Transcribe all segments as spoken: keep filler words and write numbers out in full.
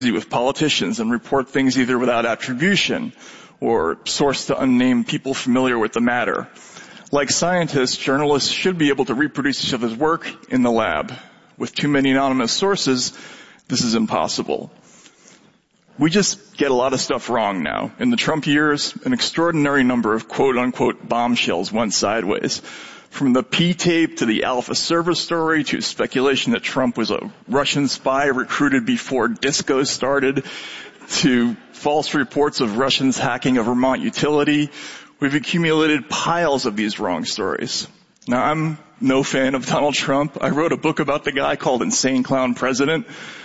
with politicians and report things either without attribution or sourced to unnamed people familiar with the matter. Like scientists, journalists should be able to reproduce each other's work in the lab. With too many anonymous sources, this is impossible. We just get a lot of stuff wrong now. In the Trump years, an extraordinary number of quote-unquote bombshells went sideways. From the P-tape to the Alpha server story to speculation that Trump was a Russian spy recruited before disco started to false reports of Russians hacking a Vermont utility, we've accumulated piles of these wrong stories. Now, I'm no fan of Donald Trump. I wrote a book about the guy called Insane Clown President.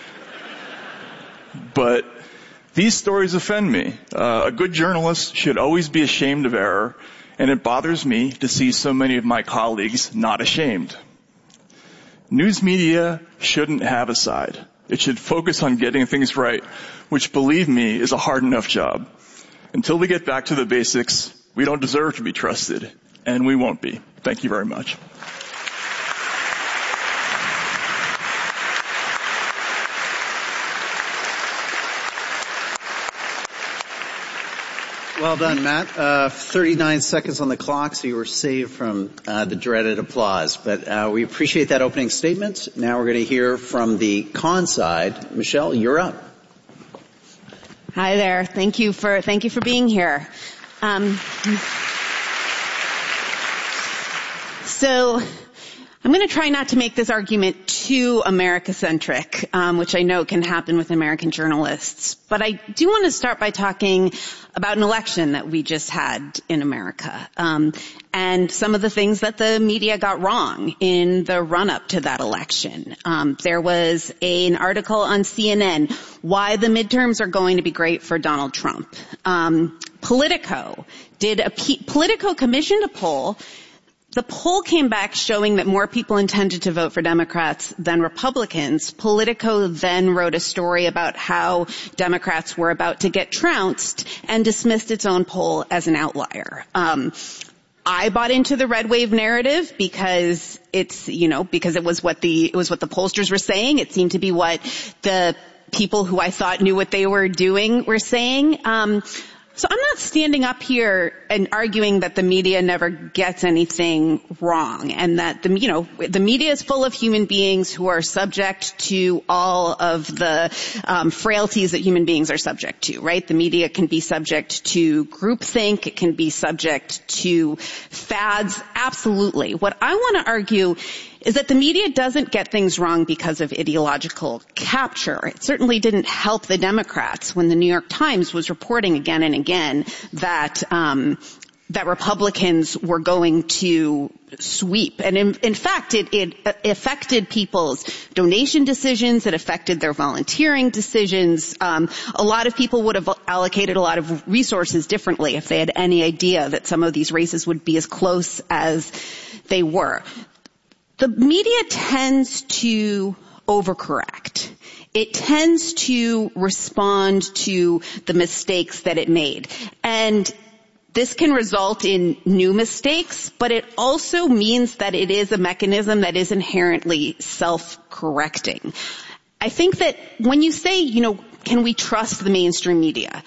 But these stories offend me. Uh, a good journalist should always be ashamed of error, and it bothers me to see so many of my colleagues not ashamed. News media shouldn't have a side. It should focus on getting things right, which, believe me, is a hard enough job. Until we get back to the basics, we don't deserve to be trusted, and we won't be. Thank you very much. Well done, Matt. Uh, thirty-nine seconds on the clock, so you were saved from uh, the dreaded applause. But uh, we appreciate that opening statement. Now we're going to hear from the con side. Michelle, you're up. Hi there. Thank you for thank you for being here. Um, so I'm going to try not to make this argument too America-centric, um, which I know can happen with American journalists. But I do want to start by talking about an election that we just had in America, um, and some of the things that the media got wrong in the run-up to that election. Um, there was a, an article on C N N, why the midterms are going to be great for Donald Trump. Um, Politico did a Politico commissioned a poll. The poll came back showing that more people intended to vote for Democrats than Republicans. Politico then wrote a story about how Democrats were about to get trounced and dismissed its own poll as an outlier. Um, I bought into the red wave narrative because it's, you know, because it was what the, it was what the pollsters were saying. It seemed to be what the people who I thought knew what they were doing were saying. Um, So I'm not standing up here and arguing that the media never gets anything wrong and that the, you know, the media is full of human beings who are subject to all of the um, frailties that human beings are subject to, right? The media can be subject to groupthink. It can be subject to fads. Absolutely. What I want to argue is that the media doesn't get things wrong because of ideological capture. It certainly didn't help the Democrats when the New York Times was reporting again and again that um that Republicans were going to sweep. And in, in fact, it, it affected people's donation decisions. It affected their volunteering decisions. Um, a lot of people would have allocated a lot of resources differently if they had any idea that some of these races would be as close as they were. The media tends to overcorrect. It tends to respond to the mistakes that it made. And this can result in new mistakes, but it also means that it is a mechanism that is inherently self-correcting. I think that when you say, you know, can we trust the mainstream media?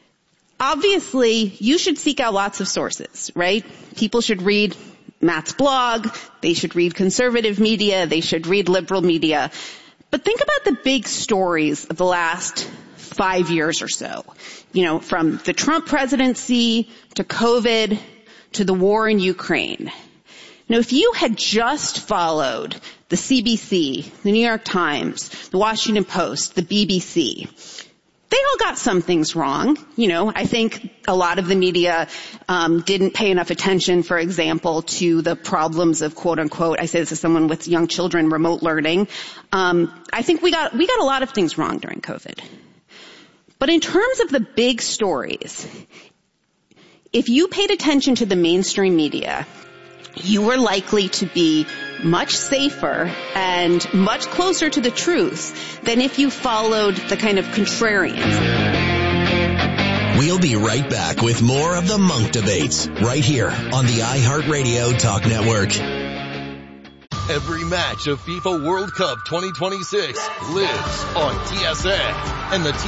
Obviously, you should seek out lots of sources, right? People should read Matt's blog, they should read conservative media, they should read liberal media. But think about the big stories of the last five years or so. You know, from the Trump presidency to COVID to the war in Ukraine. Now, if you had just followed the C B C, the New York Times, the Washington Post, the B B C, they all got some things wrong. You know, I think a lot of the media um didn't pay enough attention, for example, to the problems of quote unquote, I say this as someone with young children, remote learning. Um I think we got we got a lot of things wrong during COVID. But in terms of the big stories, if you paid attention to the mainstream media, you were likely to be much safer and much closer to the truth than if you followed the kind of contrarians. We'll be right back with more of the Monk Debates right here on the iHeartRadio Talk Network. Every match of FIFA World Cup twenty twenty-six lives on T S N and the T